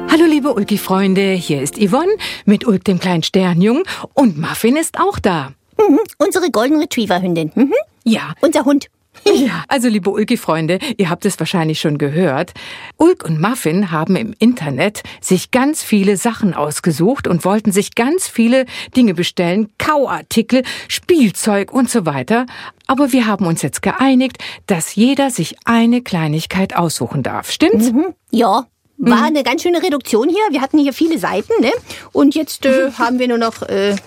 Hallo liebe Ulki-Freunde, hier ist Yvonne mit Ulk dem kleinen Sternjungen und Muffin ist auch da. Unsere Golden Retriever-Hündin. Ja. Unser Hund. Ja, also liebe Ulki-Freunde, ihr habt es wahrscheinlich schon gehört. Ulk und Muffin haben im Internet sich ganz viele Sachen ausgesucht und wollten sich ganz viele Dinge bestellen, Kauartikel, Spielzeug und so weiter. Aber wir haben uns jetzt geeinigt, dass jeder sich eine Kleinigkeit aussuchen darf. Stimmt's? Ja, war eine ganz schöne Reduktion hier. Wir hatten hier viele Seiten, ne? Und jetzt haben wir nur noch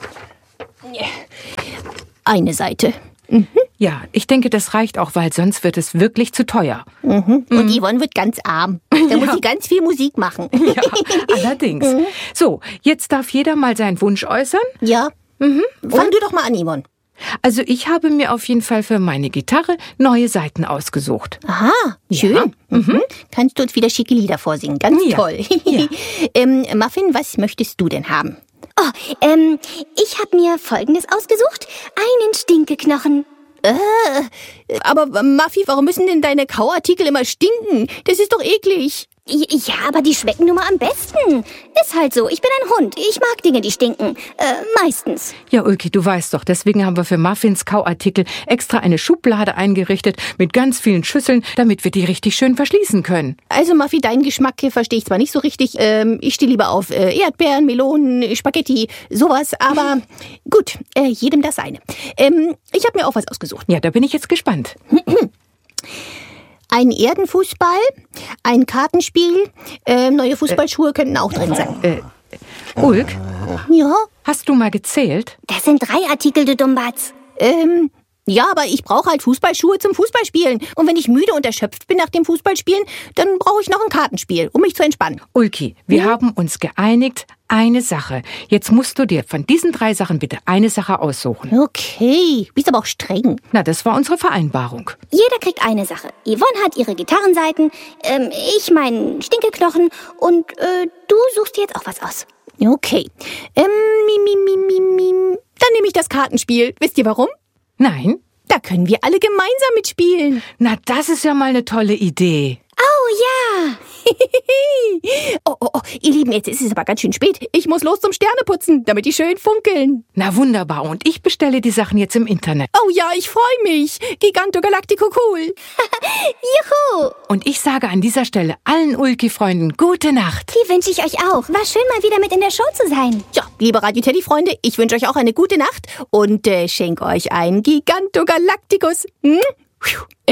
eine Seite. Ja, ich denke, das reicht auch, weil sonst wird es wirklich zu teuer. Und Yvonne wird ganz arm. Da muss sie ganz viel Musik machen. Ja, allerdings. So, jetzt darf jeder mal seinen Wunsch äußern. Ja. Fang du doch mal an, Yvonne. Also ich habe mir auf jeden Fall für meine Gitarre neue Seiten ausgesucht. Aha, schön. Kannst du uns wieder schicke Lieder vorsingen? Ganz toll. Ja. Muffin, was möchtest du denn haben? Ich habe mir Folgendes ausgesucht. Einen Stinkeknochen. Aber Muffy, warum müssen denn deine Kauartikel immer stinken? Das ist doch eklig. Ja, aber die schmecken nun mal am besten. Ist halt so. Ich bin ein Hund. Ich mag Dinge, die stinken. Meistens. Ja, Ulki, du weißt doch, deswegen haben wir für Muffins Kauartikel extra eine Schublade eingerichtet mit ganz vielen Schüsseln, damit wir die richtig schön verschließen können. Also Muffy, deinen Geschmack verstehe ich zwar nicht so richtig. Ich stehe lieber auf Erdbeeren, Melonen, Spaghetti, sowas. Aber gut, jedem das seine. Ich habe mir auch was ausgesucht. Ja, da bin ich jetzt gespannt. Ein Erdenfußball, ein Kartenspiel, neue Fußballschuhe könnten auch drin sein. Ulk, Ja, hast du mal gezählt? Das sind 3 Artikel, du Dummbatz. ja, aber ich brauche halt Fußballschuhe zum Fußballspielen. Und wenn ich müde und erschöpft bin nach dem Fußballspielen, dann brauche ich noch ein Kartenspiel, um mich zu entspannen. Ulki, wir haben uns geeinigt, eine Sache. Jetzt musst du dir von diesen 3 Sachen bitte eine Sache aussuchen. Okay, bist aber auch streng. Na, das war unsere Vereinbarung. Jeder kriegt eine Sache. Yvonne hat ihre Gitarrenseiten, ich meinen Stinkeknochen und du suchst dir jetzt auch was aus. Okay, dann nehme ich das Kartenspiel. Wisst ihr warum? Nein? Da können wir alle gemeinsam mitspielen. Na, das ist ja mal eine tolle Idee. Oh ja! Oh, ihr Lieben, jetzt ist es aber ganz schön spät. Ich muss los zum Sterneputzen, damit die schön funkeln. Na, wunderbar. Und ich bestelle die Sachen jetzt im Internet. Oh ja, ich freue mich. Giganto Galactico cool. Juhu! Und ich sage an dieser Stelle allen Ulki-Freunden gute Nacht. Die wünsche ich euch auch. War schön, mal wieder mit in der Show zu sein. Ja, liebe Radio-Teddy-Freunde, ich wünsche euch auch eine gute Nacht und schenke euch einen Giganto Galacticus.